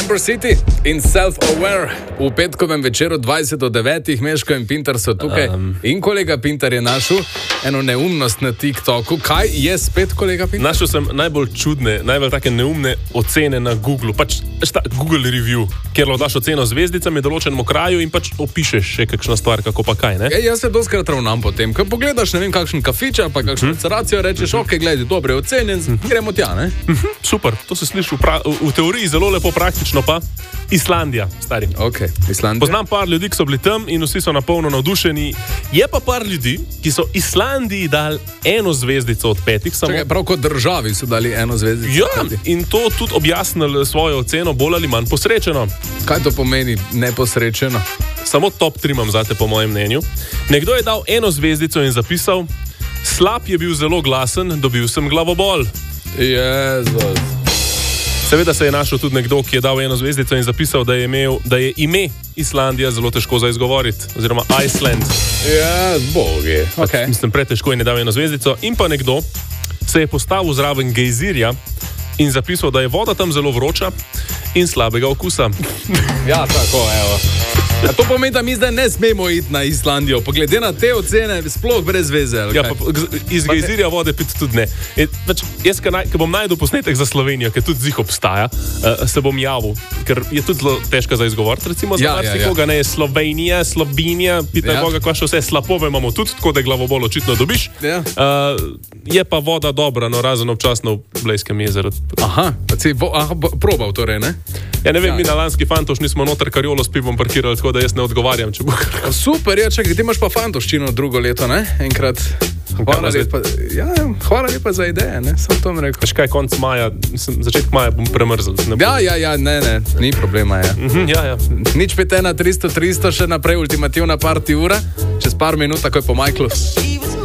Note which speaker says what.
Speaker 1: Amber City in Self-Aware. V petkovem večeru 20:09 Meško in Pintar so tukaj. In kolega Pintar je našel eno neumnost na TikToku. Kaj je spet, kolega Pintar?
Speaker 2: Našel sem najbolj čudne, najbolj take neumne ocene na Google. Pač ta Google review, kjer daš oceno zvezdicami določenemu kraju in pač opišeš še kakšno stvar, kako pa kaj, ne?
Speaker 1: Jaz se doskrat ravnam po tem, ko pogledaš, ne vem, kakšen kafič ali pa kakšno restauracijo, rečeš, ok, gledaj, dobro je ocenjen, gremo tja, ne?
Speaker 2: Super, to se sliši v teoriji zelo lepo, praktično pa Islandija, stari.
Speaker 1: Ok, Islandija.
Speaker 2: Poznam par ljudi, ki so bili tam in vsi so napolno navdušeni. Je pa par ljudi, ki so Islandiji dali 1 zvezdico od 5.
Speaker 1: Čakaj, prav kot državi so dali 1 zvezdico.
Speaker 2: Ja, in to tudi objasnili svojo oceno bolj ali manj posrečeno.
Speaker 1: Kaj to pomeni neposrečeno?
Speaker 2: Samo top 3 imam zate, po mojem mnenju. Nekdo je dal 1 zvezdico in zapisal: slab je bil zelo glasen, dobil sem glavobol.
Speaker 1: Jezus.
Speaker 2: Seveda se je našel tudi nekdo, ki je dal 1 zvezdico in zapisal, da je ime Islandija zelo težko za izgovoriti, oziroma Iceland.
Speaker 1: Ja, bogi. Okay.
Speaker 2: Mislim, pretežko je ne dal 1 zvezdico. In pa nekdo se je postavil zraven gejzirja in zapisal, da je voda tam zelo vroča in slabega okusa.
Speaker 1: Ja, tako, evo. A to pomeni, da mi zdaj ne smemo iti na Islandijo, poglede na te ocene, sploh brez veze.
Speaker 2: Ja, iz gejzirja vode piti tudi ne. Jaz, ki bom najdel posnetek za Slovenijo, ki tudi zih obstaja, se bom javil, ker je tudi zelo težko za izgovoriti, recimo za marsikoga, ne, Slovenija, Slovenija, pitaj Boga, kva še vse, slapove imamo tudi, tako da glavobol očitno dobiš.
Speaker 1: Ja.
Speaker 2: Je pa voda dobra, no, razen občasno v Blejskem jezeru.
Speaker 1: Aha, probal torej, ne?
Speaker 2: Ja, ne vem, mi na lanski Fantoš nismo noter karjolo s pivom parkirali, tako da jaz ne odgovarjam, če bo kar.
Speaker 1: Super, ja, čakaj, ti imaš pa Fantoščino drugo leto, ne? Enkrat. Hvala lepa za ideje, ne? Sem to rekel.
Speaker 2: Veš kaj, konc maja, začetek maja bom premrzel.
Speaker 1: Ja, ne, ni problema, ja.
Speaker 2: Ja.
Speaker 1: Nič 5-1, 300, še naprej ultimativna party ura, čez par minut, takoj po Michaelu.